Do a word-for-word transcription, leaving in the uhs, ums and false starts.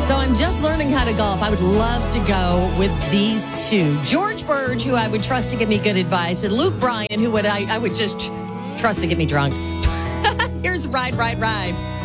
So I'm just learning how to golf. I would love to go with these two. George Burge, who I would trust to give me good advice, and Luke Bryan, who would I, I would just trust to get me drunk. Here's Ride, Ride, Ride.